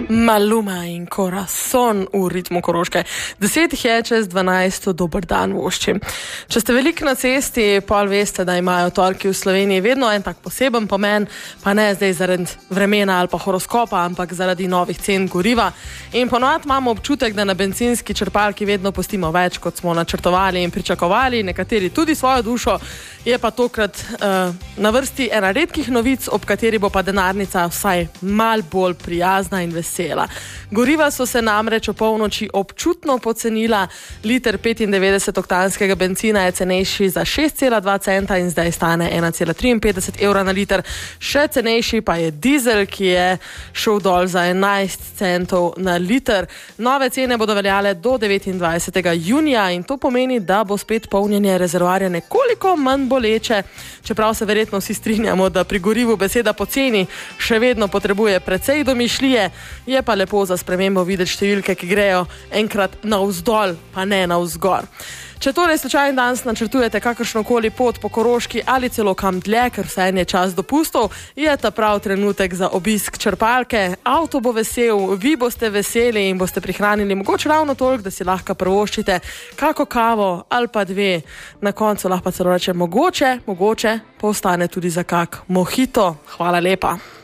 Maluma in Corazon v ritmu Koroške. 10 je čez 12, dober dan vošči. Če ste veliko na cesti, pol veste, da imajo torki v Sloveniji vedno en tak poseben pomen, pa ne zdaj zaradi vremena ali pa horoskopa, ampak zaradi novih cen goriva. In ponovadi imamo občutek, da na bencinski črpalki vedno pustimo več, kot smo načrtovali in pričakovali, nekateri tudi svojo dušo. Je pa tokrat na vrsti ena redkih novic, ob kateri bo pa denarnica vsaj mal bolj prijazna in vesela. Goriva so se namreč o polnoči občutno pocenila. Liter 95-oktanskega benzina je cenejši za 6,2 centa in zdaj stane 1,53 evra na liter. Še cenejši pa je dizel, ki je šel dol za 11 centov na liter. Nove cene bodo veljale do 29. junija in to pomeni, da bo spet polnjenje rezervoarja nekoliko manj boleče, čeprav se verjetno vsi strinjamo, da pri gorivu beseda poceni še vedno potrebuje precej domišljije, je pa lepo za spremembo videti številke, ki grejo enkrat navzdol, pa ne navzgor. Če torej slučajno danes načrtujete kakršnokoli pot po Koroški ali celo kam dlje, ker vseeno je čas dopustov, je ta prav trenutek za obisk črpalke. Avto bo vesel, vi boste veseli in boste prihranili mogoče ravno toliko, da si lahko privoščite kako kavo ali pa dve. Na koncu lahko celo reče mogoče pa ostane tudi za kak mojito. Hvala lepa.